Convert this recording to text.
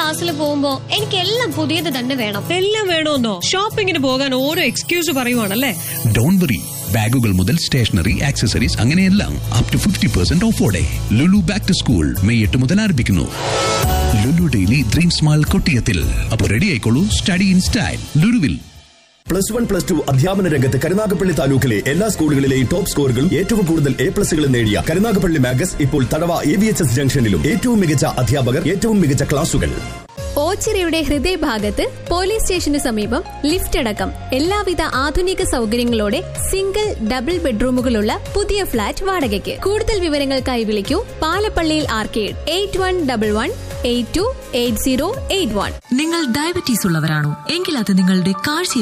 ക്ലാസ്സിൽ പോകുമ്പോ എനിക്ക് എല്ലാം പുതിയത് തന്നെ വേണം. എല്ലാം വേണമെന്നോ? ഷോപ്പിങ്ങിന് പോകാൻ ഓരോ എക്സ്ക്യൂസ് പറയുവാണല്ലേ? ഡോണ്ട് വറി, ബാഗുകൾ മുതൽ സ്റ്റേഷനറി, ആക്സസറീസ് അങ്ങനെയെല്ലാം up to 50% ഓഫോടെ. Lulu back to school May 8 മുതൽ ആരംഭിക്കുന്നു. Lulu daily dream small കൊട്ടിയത്തിൽ. അപ്പോൾ റെഡി ആയിക്കോളൂ, സ്റ്റഡി ഇൻ സ്റ്റൈൽ ലുലുവിൽ. +1, +2 അധ്യാപന രംഗത്ത് കരുനാഗപ്പള്ളി താലൂക്കിലെ എല്ലാ സ്കൂളുകളിലെയും ടോപ്പ് സ്കോറുകളും ഏറ്റവും കൂടുതൽ A+കളും നേടിയ കരുനാഗപ്പള്ളി മാഗസ് ഇപ്പോൾ തടവ AVHS ജംഗ്ഷനിലും. ഏറ്റവും മികച്ച അധ്യാപകർ, ഏറ്റവും മികച്ച ക്ലാസുകൾ. ഓച്ചിറയുടെ ഹൃദയഭാഗത്ത് പോലീസ് സ്റ്റേഷന് സമീപം ലിഫ്റ്റ് അടക്കം എല്ലാവിധ ആധുനിക സൗകര്യങ്ങളോടെ സിംഗിൾ ഡബിൾ ബെഡ്റൂമുകളുള്ള പുതിയ ഫ്ളാറ്റ് വാടകയ്ക്ക്. കൂടുതൽ വിവരങ്ങൾക്കായി വിളിക്കൂ പാലപ്പള്ളിയിൽ ആർക്കേഡ് 8111828081. നിങ്ങൾ ഡയബറ്റീസ് ഉള്ളവരാണോ? എങ്കിൽ അത് നിങ്ങളുടെ കാഴ്ചയെ